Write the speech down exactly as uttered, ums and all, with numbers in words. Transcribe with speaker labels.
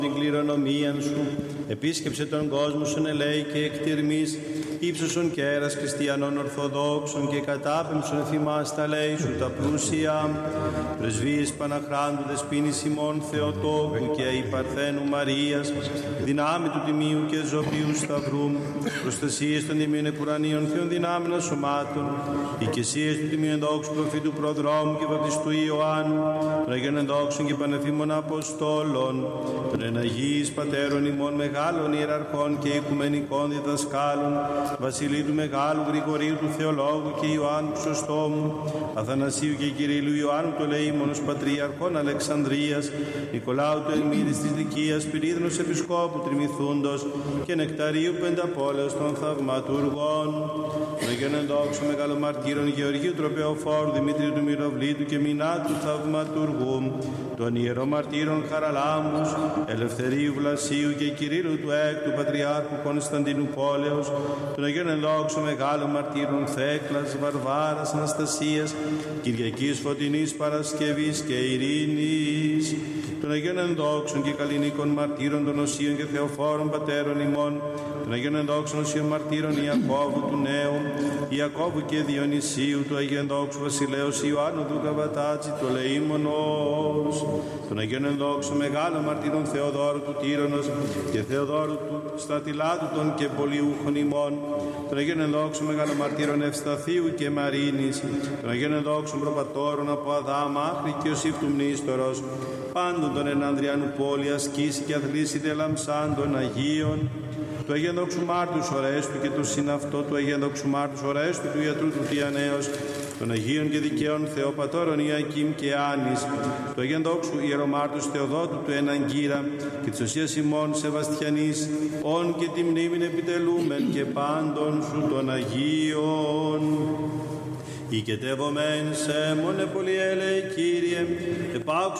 Speaker 1: την κληρονομία σου. Επίσκεψε τον κόσμο σου ελέη και εκτιρμής, ύψωσον και αέρας χριστιανών ορθοδόξων και κατάπεμψον εφημάς τα λέει σου τα πλούσια. Πρεσβείες Παναχράντου Δεσποίνης ημών Θεοτόκου και η Παρθένου Μαρίας, δυνάμει του Τιμίου και Ζωπίου Σταυρού, προστασίες των Τιμίων Επουρανίων Θεών δυνάμεων σωμάτων, οικεσίες του Τιμίου Ενδόξου Προφήτου Προδρόμου και Βαπτιστού Ιωάννου, των Αγίων Ενδόξων και Πανεφήμων Αποστόλων, των Εναγίης Πατέρων ημών μεγάλων ιεραρχών και οικουμενικών διδασκάλων, Βασιλείου του Μεγάλου, Γρηγορίου του Θεολόγου και Ιωάννου Χρυσοστόμου, Αθανασίου και Κυρίλου, Ιωάννου του Ελεήμονος Πατριαρχών Αλεξανδρίας, Νικολάου του Ελμίδης της Λυκίας, Πυρίδωνος Επισκόπου Τριμηθούντος και Νεκταρίου Πενταπόλεως των Θαυματουργών, των Αγίων Ενδόξων Μεγαλομαρτύρων Γεωργίου Τροπεοφόρου, Δημήτριου του Μυροβλήτου και Μινάτου Θαυματουργού, των Ιερομαρτύρων Χαραλάμπους, Ελευθερίου Βλασίου και Κυρίλου του Έκτου Πατριάρχου Κωνσταντίνου Πόλεως, των Αγίων Ενδόξων Μεγάλων Μαρτύρων Θέκλας, Βαρβάρας, Αναστασίας, Κυριακής Φωτεινής Παρασκευής και Ειρήνης, των Αγίων Ενδόξων και Καλλινίκων Μαρτύρων των Οσίων και Θεοφόρων Πατέρων ημών, των Αγίων Ενδόξων Οσίων Μαρτύρων Ιακώβου του Νέου, Ιακώβου και Διονυσίου, του Αγίου Ενδόξου Βασιλέως Ιωάννου του Καβατάτσι, του Λεήμονος, των Αγίων Ενδόξων Μεγάλων Μαρτύρων Θεοδόρου του Τύρονος και Θεοδόρου του Στρατιλάτου των και Πολιούχων ημών, των Αγίων Ενδόξων Μεγάλων Μαρτύρων Ευσταθίου και Μαρίνης, των Αγίων Ενδόξων Προπατώρων από Αδάμ άχρη και Ιωσήφ του Μνήστορος, πάντων των Ενανδριανού πόλη ασκήσει και αθλήσει λαμψάν των Αγίων, του Αγίου Ενδόξου Μάρτιους Ορέστου και του συναυτό του Αγίου Ενδόξου Μάρτιους Ορέστου του ιατρού του Τιανέως, των Αγίων και Δικαίων Θεοπατώρων Ιακήμ και Άνης, του Αγίου Ενδόξου Ιερομάρτους Θεοδότου του Εναγκύρα και της Οσίας ημών Σεβαστιανής, όν και τη μνήμην επιτελούμεν και πάντων σου των Αγίων. Οικετεύομεν σε μόνε πολυέλεε Κύριε, επάξου